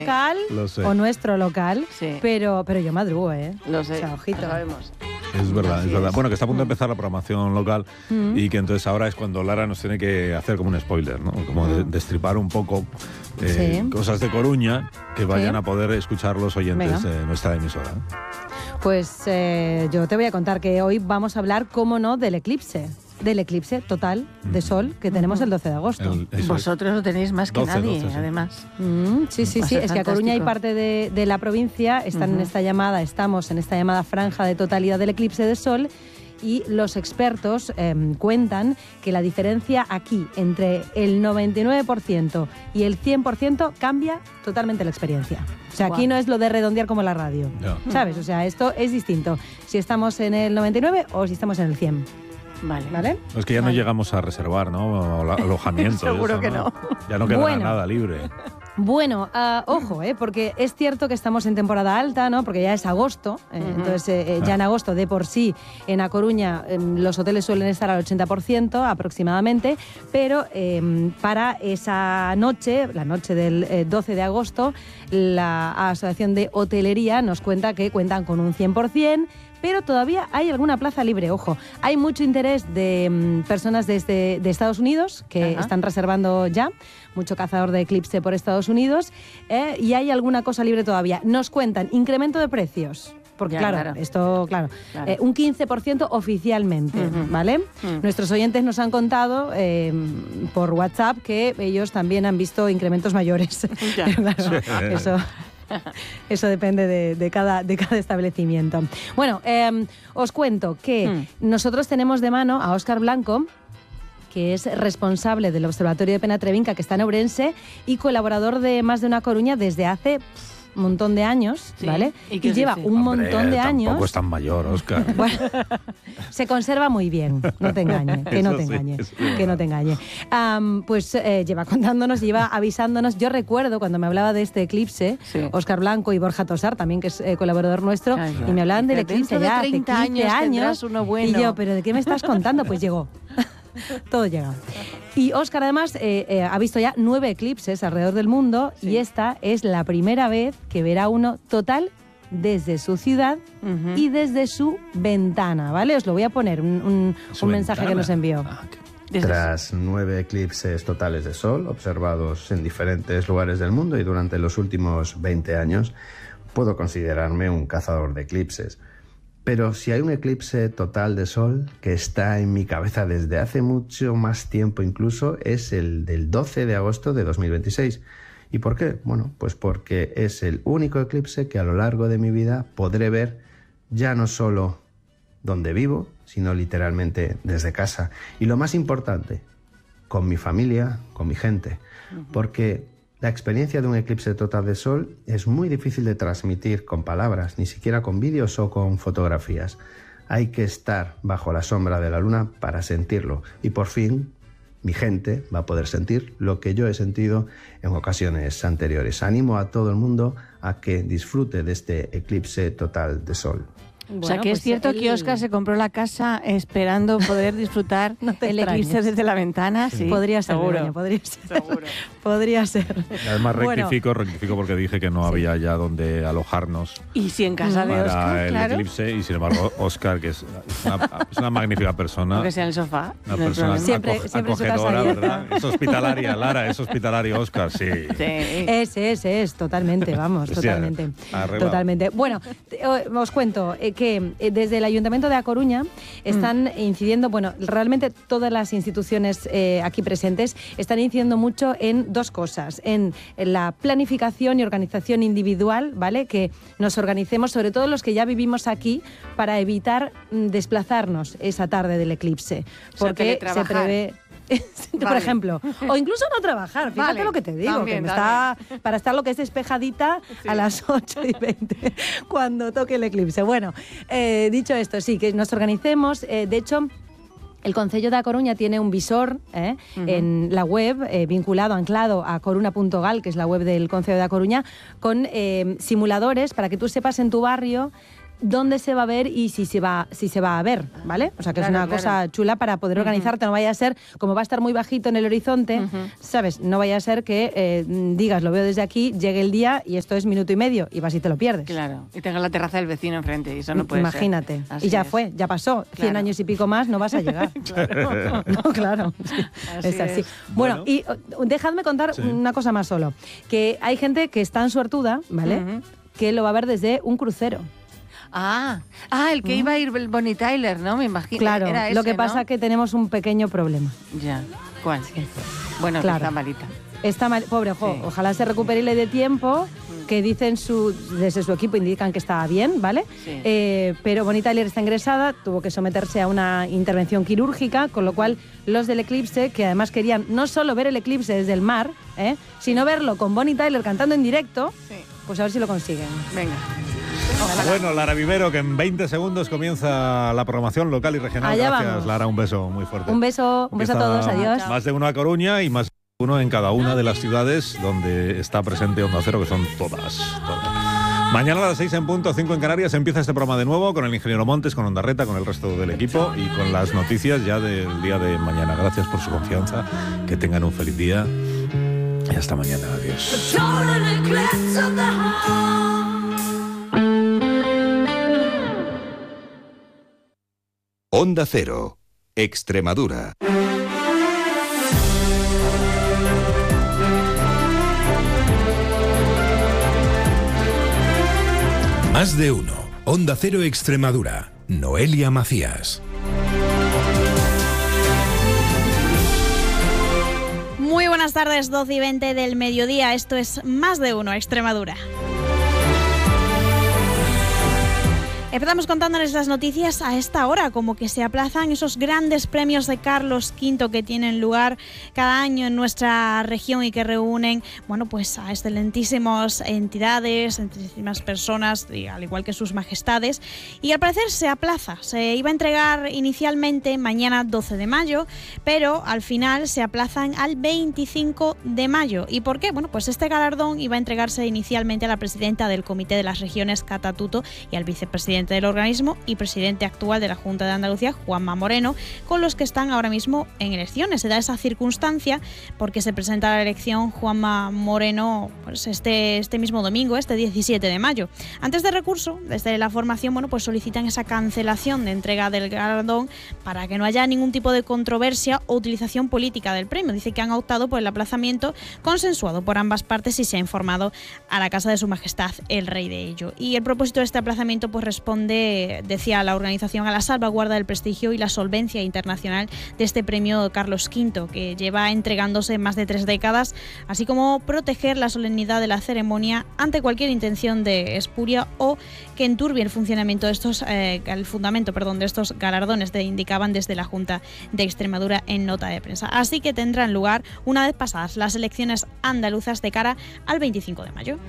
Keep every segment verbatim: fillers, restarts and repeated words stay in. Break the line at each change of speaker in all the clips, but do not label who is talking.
local o nuestro local,
sí.
pero, pero yo madrugo, ¿eh?
Lo sé,
o sea, ojito.
lo sabemos.
Es verdad,
Así
es verdad.
es.
Bueno, que está a punto de empezar la programación local
Mm.
y que entonces ahora es cuando Lara nos tiene que hacer como un spoiler, ¿no? Como de- destripar un poco eh,
Sí.
cosas de Coruña que vayan
Sí.
a poder escuchar los oyentes
Venga.
de nuestra emisora.
Pues eh, yo te voy a contar que hoy vamos a hablar, cómo no, del eclipse. Del eclipse total de sol que tenemos el doce de agosto.
El- eso es.
Vosotros lo tenéis más que
doce,
nadie,
doce, sí.
además.
Mm, sí, sí,
Va a
sí.
ser
Es que a Coruña y
fantástico.
parte de, de la provincia están en
Ujú.
esta llamada, estamos en esta llamada franja de totalidad del eclipse de sol. Y los expertos eh, cuentan que la diferencia aquí entre el noventa y nueve por ciento y el cien por ciento cambia totalmente la experiencia. O sea, aquí
Guau.
no es lo de redondear como la radio.
Ya.
¿Sabes? O sea, esto es distinto. Si estamos en el noventa y nueve o si estamos en el cien.
Vale.
¿Vale?
Es que ya no
Vale.
llegamos a reservar, ¿no? O la- alojamiento.
Seguro
eso,
que no.
Ya no queda
Bueno.
nada libre.
Bueno, ah, ojo, eh, porque es cierto que estamos en temporada alta, ¿no? Porque ya es agosto, eh,
Ujú.
entonces eh, eh, ya en agosto de por sí en A Coruña eh, los hoteles suelen estar al ochenta por ciento aproximadamente, pero eh, para esa noche, la noche del eh, doce de agosto, la Asociación de Hotelería nos cuenta que cuentan con un cien por ciento, pero todavía hay alguna plaza libre, ojo. Hay mucho interés de mm, personas desde de Estados Unidos que
Ajá.
están reservando ya, mucho cazador de eclipse por Estados Unidos, eh, y hay alguna cosa libre todavía. Nos cuentan incremento de precios. Porque
Ya,
claro,
claro.
esto, claro,
Claro.
eh, un quince por ciento oficialmente,
Ujú.
¿vale?
Mm.
Nuestros oyentes nos han contado eh, por WhatsApp que ellos también han visto incrementos mayores.
Ya.
Claro, eso, eso depende de, de cada, de cada establecimiento. Bueno, eh, os cuento que
Mm.
nosotros tenemos de mano a Óscar Blanco, que es responsable del Observatorio de Penatrevinca, que está en Ourense, y colaborador de Más de una Coruña desde hace pff, un montón de años,
Sí.
¿vale?
¿Y
Y,
qué os
lleva
dice?
un
Hombre,
montón de años.
Tampoco es tan mayor, Óscar.
Bueno, se conserva muy bien, no te engañe, que no
Eso
te
sí,
engañe,
eso es
que no
verdad.
te engañe. Am, pues eh, lleva contándonos, lleva avisándonos. Yo recuerdo cuando me hablaba de este eclipse,
Sí.
Óscar Blanco y Borja Tosar, también que es eh, colaborador nuestro,
Ay,
y me hablaban del
dice,
eclipse
dentro de
ya hace
treinta
quince
años
años.
tendrás uno bueno.
Y yo, ¿pero de qué me estás contando? Pues llegó. Todo llega. Y Óscar además eh, eh, ha visto ya nueve eclipses alrededor del mundo
Sí.
y esta es la primera vez que verá uno total desde su ciudad
Ujú.
y desde su ventana, ¿vale? Os lo voy a poner, un, un-
Su
un mensaje que
ventana.
nos envió.
Ah, qué-
Desde-
Tras nueve eclipses totales de sol observados en diferentes lugares del mundo y durante los últimos veinte años, puedo considerarme un cazador de eclipses. Pero si hay un eclipse total de sol que está en mi cabeza desde hace mucho más tiempo incluso, es el del doce de agosto de dos mil veintiséis. ¿Y por qué? Bueno, pues porque es el único eclipse que a lo largo de mi vida podré ver ya no solo donde vivo, sino literalmente desde casa. Y lo más importante, con mi familia, con mi gente. Porque la experiencia de un eclipse total de sol es muy difícil de transmitir con palabras, ni siquiera con vídeos o con fotografías. Hay que estar bajo la sombra de la luna para sentirlo. Y por fin, mi gente va a poder sentir lo que yo he sentido en ocasiones anteriores. Animo a todo el mundo a que disfrute de este eclipse total de sol.
O sea,
Bueno,
que es
pues
cierto
él-
que Óscar se compró la casa esperando poder disfrutar
No te
el
extrañes.
eclipse desde la ventana. Sí,
Podría ser,
seguro.
Begoña, podría ser.
Seguro.
Podría ser.
Y además
Bueno.
rectifico, rectifico porque dije que no había ya donde alojarnos
Y si en casa de
para
Óscar,
el
claro,
eclipse y sin embargo Óscar, que es una, es una magnífica persona,
aunque sea en el sofá.
una
no hay
persona
problema.
Siempre-
aco-
siempre en su casa
acogedora,
abierta.
¿verdad? Es hospitalaria, Lara, es hospitalario, Óscar, sí.
Sí.
Ese, ese es, totalmente, vamos,
Sí,
totalmente.
arreglado.
Totalmente. Bueno, te- o- os cuento eh, que eh, desde el Ayuntamiento de A Coruña están incidiendo, bueno, realmente todas las instituciones eh, aquí presentes están incidiendo mucho en dos cosas, en, en la planificación y organización individual, ¿vale? Que nos organicemos, sobre todo los que ya vivimos aquí, para evitar mm, desplazarnos esa tarde del eclipse.
O sea,
Porque se
teletrabajar.
prevé... Por
Vale.
ejemplo, o incluso no trabajar, fíjate
Vale,
lo que te digo,
también,
que me
también.
está para estar lo que es despejadita
Sí.
a las ocho y veinte cuando toque el eclipse. Bueno, eh, dicho esto, sí, que nos organicemos. Eh, de hecho, el Concello de A Coruña tiene un visor eh,
Ujú.
en la web, eh, vinculado, anclado a coruna punto gal, que es la web del Concello de A Coruña, con eh, simuladores para que tú sepas en tu barrio dónde se va a ver y si se va, si se va a ver, ¿vale? O sea, que
Claro,
es una
claro.
cosa chula para poder organizarte. No vaya a ser, como va a estar muy bajito en el horizonte,
Ujú.
¿sabes? No vaya a ser que eh, digas, lo veo desde aquí, llegue el día y esto es minuto y medio y vas y te lo pierdes.
Claro, y tengas la terraza del vecino enfrente, y eso no puede
Imagínate.
ser. Así
Y ya
es.
fue, ya pasó. Cien
Claro.
años y pico más no vas a llegar.
Claro.
No, claro.
Así
es así.
es.
Bueno,
Bueno.
y uh, dejadme contar
Sí.
una cosa más solo. Que hay gente que está en suertuda, ¿vale?
Ujú.
Que lo va a ver desde un crucero.
Ah, ah, el que iba a ir el Bonnie Tyler, ¿no? Me imagino.
Claro,
Era
lo
ese,
que pasa
¿no?
es que tenemos un pequeño problema.
Ya, ¿cuál? Bueno, que
Claro.
está malita.
Está mal, pobre, jo,
Sí.
ojalá se recupere y le dé tiempo, que dicen su, desde su equipo indican que está bien, ¿vale?
Sí.
Eh, pero Bonnie Tyler está ingresada, tuvo que someterse a una intervención quirúrgica, con lo cual los del Eclipse, que además querían no solo ver el eclipse desde el mar, ¿eh? sino verlo con Bonnie Tyler cantando en directo,
Sí.
pues a ver si lo consiguen.
Venga.
Bueno, Lara Vivero, que en veinte segundos comienza la programación local y regional.
Allá
Gracias,
vamos.
Lara, un beso muy fuerte.
Un beso, un beso a
Empieza
todos, adiós.
Más de uno a Coruña y más de uno en cada una de las ciudades donde está presente Onda Cero, que son todas. todas. Mañana a las seis en punto, cinco en Canarias, empieza este programa de nuevo con el ingeniero Montes, con Ondarreta, con el resto del equipo y con las noticias ya del día de mañana. Gracias por su confianza, que tengan un feliz día y hasta mañana. Adiós.
Onda Cero, Extremadura.
Más de uno. Onda Cero Extremadura. Noelia Macías.
Muy buenas tardes, doce y veinte del mediodía. Esto es Más de uno, Extremadura. Empezamos contándoles las noticias a esta hora, como que se aplazan esos grandes premios de Carlos quinto que tienen lugar cada año en nuestra región y que reúnen, bueno, pues a excelentísimas entidades, excelentísimas personas, y al igual que sus majestades. Y al parecer se aplaza. Se iba a entregar inicialmente mañana doce de mayo, pero al final se aplazan al veinticinco de mayo. ¿Y por qué? Bueno, pues este galardón iba a entregarse inicialmente a la presidenta del Comité de las Regiones, Cata Tuto, y al vicepresidente del organismo y presidente actual de la Junta de Andalucía, Juanma Moreno, con los que están ahora mismo en elecciones. Se da esa circunstancia porque se presenta a la elección Juanma Moreno pues este, este mismo domingo, este diecisiete de mayo. Antes de recurso, desde la formación, bueno, pues solicitan esa cancelación de entrega del galardón para que no haya ningún tipo de controversia o utilización política del premio. Dice que han optado por el aplazamiento consensuado por ambas partes y se ha informado a la Casa de Su Majestad el Rey de ello. Y el propósito de este aplazamiento pues responde, decía la organización, a la salvaguarda del prestigio y la solvencia internacional de este premio Carlos quinto, que lleva entregándose más de tres décadas, así como proteger la solemnidad de la ceremonia ante cualquier intención de espuria o que enturbie el funcionamiento de estos, eh, el fundamento, perdón, de estos galardones, de, indicaban desde la Junta de Extremadura en nota de prensa. Así que tendrán lugar una vez pasadas las elecciones andaluzas de cara al veinticinco de mayo.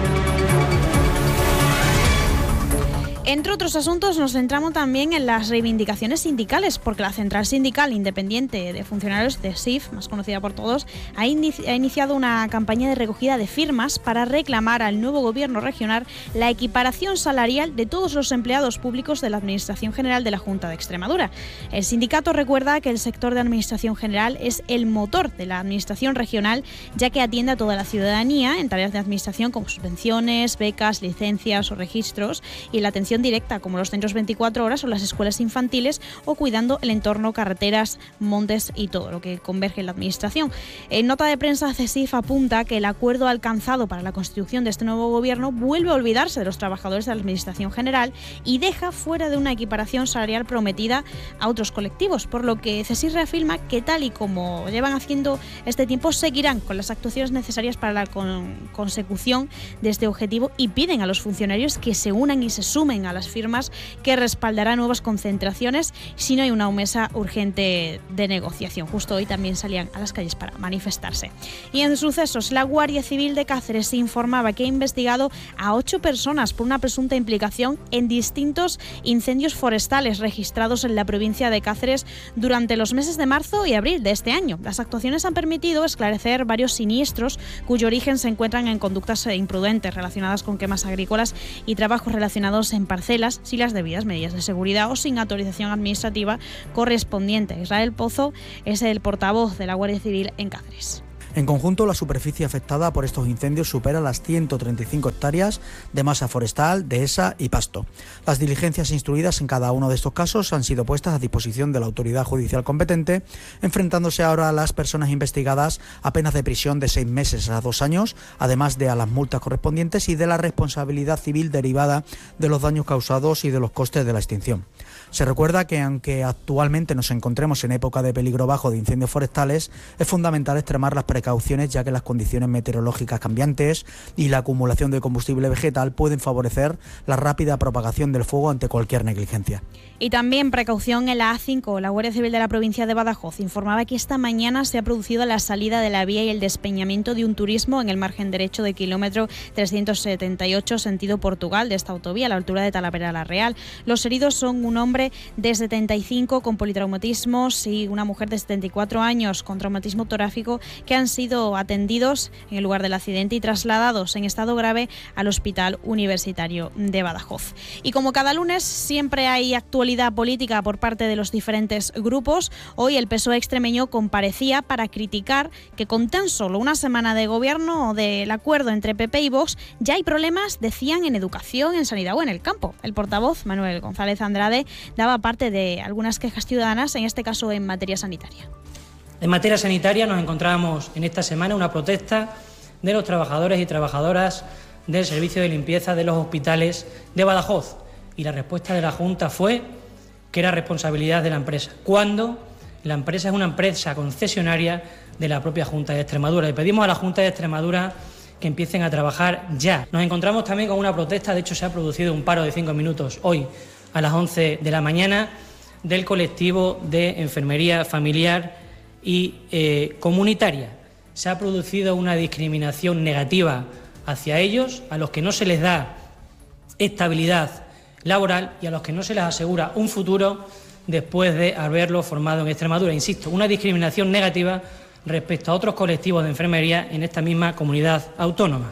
Entre otros asuntos, nos centramos también en las reivindicaciones sindicales, porque la Central Sindical Independiente de Funcionarios de S I F, más conocida por todos, ha, inici- ha iniciado una campaña de recogida de firmas para reclamar al nuevo gobierno regional la equiparación salarial de todos los empleados públicos de la Administración General de la Junta de Extremadura. El sindicato recuerda que el sector de Administración General es el motor de la Administración regional, ya que atiende a toda la ciudadanía en tareas de administración como subvenciones, becas, licencias o registros, y la atención directa como los centros veinticuatro horas o las escuelas infantiles, o cuidando el entorno, carreteras, montes y todo lo que converge en la administración. En nota de prensa, C E S I F apunta que el acuerdo alcanzado para la constitución de este nuevo gobierno vuelve a olvidarse de los trabajadores de la administración general y deja fuera de una equiparación salarial prometida a otros colectivos, por lo que C E S I F reafirma que tal y como llevan haciendo este tiempo seguirán con las actuaciones necesarias para la con- consecución de este objetivo, y piden a los funcionarios que se unan y se sumen a las firmas que respaldarán nuevas concentraciones si no hay una mesa urgente de negociación. Justo hoy también salían a las calles para manifestarse. Y en sucesos, la Guardia Civil de Cáceres informaba que ha investigado a ocho personas por una presunta implicación en distintos incendios forestales registrados en la provincia de Cáceres durante los meses de marzo y abril de este año. Las actuaciones han permitido esclarecer varios siniestros cuyo origen se encuentran en conductas imprudentes relacionadas con quemas agrícolas y trabajos relacionados en parcelas sin las debidas medidas de seguridad o sin autorización administrativa correspondiente. Israel Pozo es el portavoz de la Guardia Civil en Cáceres.
En conjunto, la superficie afectada por estos incendios supera las ciento treinta y cinco hectáreas de masa forestal, dehesa y pasto. Las diligencias instruidas en cada uno de estos casos han sido puestas a disposición de la autoridad judicial competente, enfrentándose ahora a las personas investigadas a penas de prisión de seis meses a dos años, además de a las multas correspondientes y de la responsabilidad civil derivada de los daños causados y de los costes de la extinción. Se recuerda que aunque actualmente nos encontremos en época de peligro bajo de incendios forestales, es fundamental extremar las precauciones, ya que las condiciones meteorológicas cambiantes y la acumulación de combustible vegetal pueden favorecer la rápida propagación del fuego ante cualquier negligencia.
Y también precaución en la A cinco. La Guardia Civil de la provincia de Badajoz informaba que esta mañana se ha producido la salida de la vía y el despeñamiento de un turismo en el margen derecho del kilómetro trescientos setenta y ocho sentido Portugal de esta autovía a la altura de Talavera la Real. Los heridos son un hombre de setenta y cinco con politraumatismos y una mujer de setenta y cuatro años con traumatismo torácico que han sido atendidos en el lugar del accidente y trasladados en estado grave al Hospital Universitario de Badajoz. Y como cada lunes siempre hay actualidad política por parte de los diferentes grupos, hoy el P S O E extremeño comparecía para criticar que con tan solo una semana de gobierno o del acuerdo entre P P y Vox ya hay problemas, decían, en educación, en sanidad o en el campo. El portavoz, Manuel González Andrade, daba parte de algunas quejas ciudadanas, en este caso en materia sanitaria.
En materia sanitaria nos encontramos en esta semana una protesta de los trabajadores y trabajadoras del servicio de limpieza de los hospitales de Badajoz, y la respuesta de la Junta fue que era responsabilidad de la empresa, cuando la empresa es una empresa concesionaria de la propia Junta de Extremadura. Le pedimos a la Junta de Extremadura que empiecen a trabajar ya. Nos encontramos también con una protesta, de hecho se ha producido un paro de cinco minutos hoy a las once de la mañana del colectivo de enfermería familiar y eh, comunitaria. Se ha producido una discriminación negativa hacia ellos, a los que no se les da estabilidad laboral y a los que no se les asegura un futuro después de haberlo formado en Extremadura. Insisto, una discriminación negativa respecto a otros colectivos de enfermería en esta misma comunidad autónoma.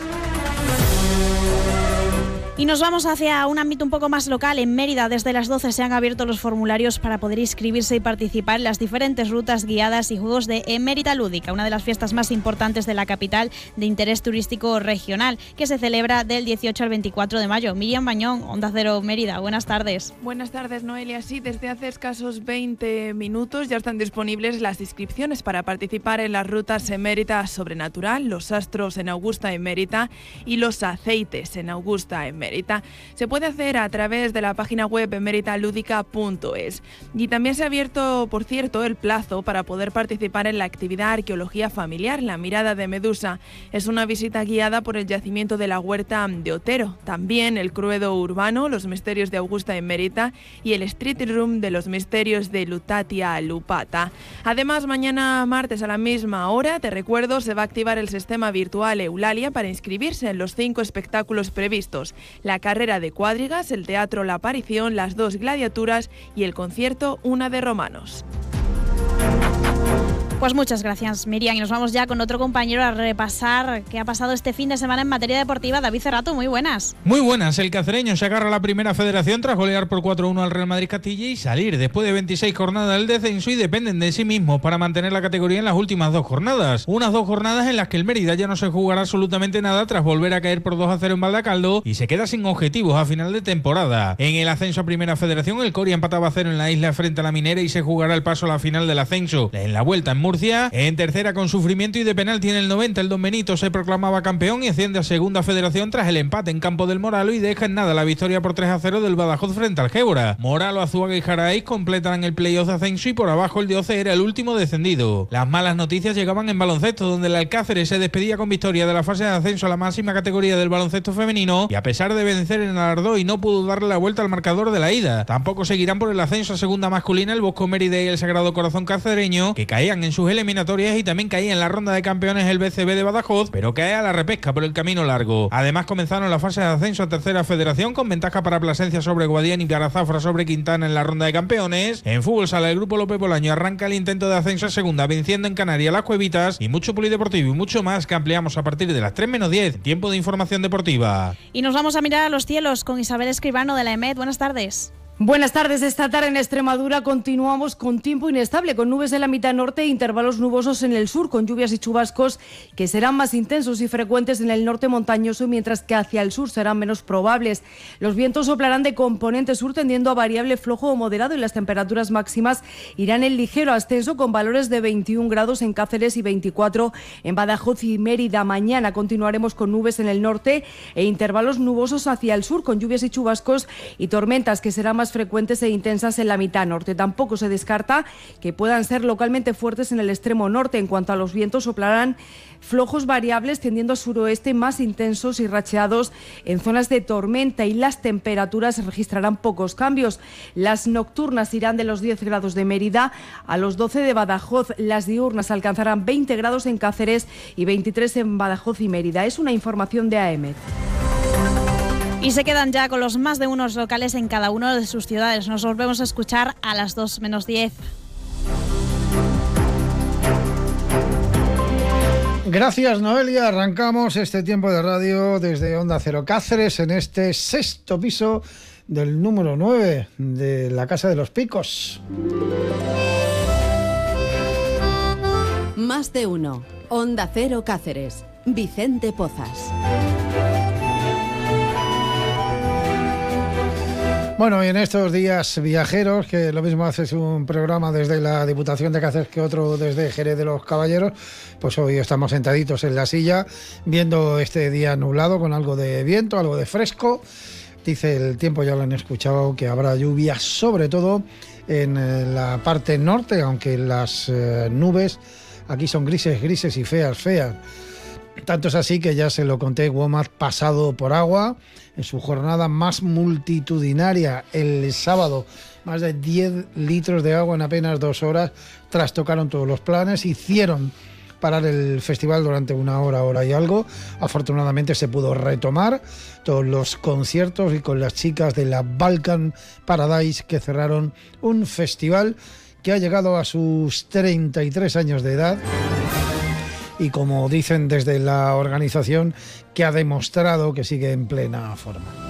Y nos vamos hacia un ámbito un poco más local. En Mérida, desde las doce se han abierto los formularios para poder inscribirse y participar en las diferentes rutas guiadas y juegos de Emérita Lúdica, una de las fiestas más importantes de la capital de interés turístico regional, que se celebra del dieciocho al veinticuatro de mayo. Miriam Bañón, Onda Cero Mérida, buenas tardes.
Buenas tardes, Noelia. Sí, desde hace escasos veinte minutos ya están disponibles las inscripciones para participar en las rutas Emérita Sobrenatural, los astros en Augusta Emérita y los aceites en Augusta Emérita. Se puede hacer a través de la página web emeritaludica punto es. Y también se ha abierto, por cierto, el plazo para poder participar en la actividad Arqueología Familiar, La Mirada de Medusa. Es una visita guiada por el yacimiento de la Huerta de Otero. También el Cruedo Urbano, Los Misterios de Augusta Emérita y el Street Room de los Misterios de Lutatia Lupata. Además, mañana martes a la misma hora, te recuerdo, se va a activar el sistema virtual Eulalia para inscribirse en los cinco espectáculos previstos: la carrera de cuadrigas, el teatro La Aparición, las dos gladiaturas y el concierto Una de Romanos.
Pues muchas gracias, Miriam. Y nos vamos ya con otro compañero a repasar qué ha pasado este fin de semana en materia deportiva. David Cerrato, muy buenas.
Muy buenas. El cacereño se agarra a la primera federación tras golear por cuatro uno al Real Madrid Castilla y salir después de veintiséis jornadas del descenso, y dependen de sí mismos para mantener la categoría en las últimas dos jornadas. Unas dos jornadas en las que el Mérida ya no se jugará absolutamente nada tras volver a caer por dos a cero en Valdacaldo y se queda sin objetivos a final de temporada. En el ascenso a primera federación, el Coria empataba a cero en la isla frente a la Minera y se jugará el paso a la final del ascenso. En la vuelta en Murcia, en tercera con sufrimiento y de penalti en el noventa, el Don Benito se proclamaba campeón y asciende a segunda federación tras el empate en campo del Moralo y deja en nada la victoria por tres a cero del Badajoz frente al Gébora. Moralo, Azuaga y Jaraíz completan el playoff de ascenso y por abajo el de Oce era el último descendido. Las malas noticias llegaban en baloncesto, donde el Alcáceres se despedía con victoria de la fase de ascenso a la máxima categoría del baloncesto femenino y a pesar de vencer en Alardoy no pudo darle la vuelta al marcador de la ida. Tampoco seguirán por el ascenso a segunda masculina el Bosco Mérida y el Sagrado Corazón Cacereño, que caían en su sus eliminatorias y también caía en la ronda de campeones el B C B de Badajoz, pero cae a la repesca por el camino largo. Además comenzaron la fase de ascenso a tercera federación con ventaja para Plasencia sobre Guadiana y para Zafra sobre Quintana en la ronda de campeones. En fútbol sala el grupo López Bolaño arranca el intento de ascenso a segunda venciendo en Canarias las Cuevitas y mucho polideportivo y mucho más que ampliamos a partir de las tres menos diez, tiempo de información deportiva.
Y nos vamos a mirar a los cielos con Isabel Escribano de la E M E D. Buenas tardes.
Buenas tardes. Esta tarde en Extremadura continuamos con tiempo inestable, con nubes en la mitad norte e intervalos nubosos en el sur, con lluvias y chubascos que serán más intensos y frecuentes en el norte montañoso, mientras que hacia el sur serán menos probables. Los vientos soplarán de componente sur tendiendo a variable flojo o moderado y las temperaturas máximas irán en ligero ascenso con valores de veintiún grados en Cáceres y veinticuatro en Badajoz y Mérida. Mañana continuaremos con nubes en el norte e intervalos nubosos hacia el sur, con lluvias y chubascos y tormentas que serán más frecuentes e intensas en la mitad norte. Tampoco se descarta que puedan ser localmente fuertes en el extremo norte. En cuanto a los vientos, soplarán flojos variables tendiendo a suroeste, más intensos y racheados en zonas de tormenta, y las temperaturas registrarán pocos cambios. Las nocturnas irán de los diez grados de Mérida a los doce de Badajoz. Las diurnas alcanzarán veinte grados en Cáceres y veintitrés en Badajoz y Mérida. Es una información de A E M E D.
Y se quedan ya con los más de unos locales en cada una de sus ciudades. Nos volvemos a escuchar a las dos menos diez.
Gracias, Noelia. Arrancamos este tiempo de radio desde Onda Cero Cáceres, en este sexto piso del número nueve de la Casa de los Picos.
Más de uno. Onda Cero Cáceres. Vicente Pozas.
Bueno, y en estos días viajeros, que lo mismo haces un programa desde la Diputación de Cáceres que otro desde Jerez de los Caballeros, pues hoy estamos sentaditos en la silla viendo este día nublado con algo de viento, algo de fresco. Dice el tiempo, ya lo han escuchado, que habrá lluvia sobre todo en la parte norte, aunque las eh, nubes aquí son grises, grises y feas, feas. Tanto es así que ya se lo conté, WOMAD pasado por agua en su jornada más multitudinaria el sábado. Más de diez litros de agua en apenas dos horas, trastocaron todos los planes, hicieron parar el festival durante una hora, hora y algo. Afortunadamente se pudo retomar todos los conciertos y con las chicas de la Balkan Paradise, que cerraron un festival que ha llegado a sus treinta y tres años de edad. Y como dicen desde la organización, que ha demostrado que sigue en plena forma.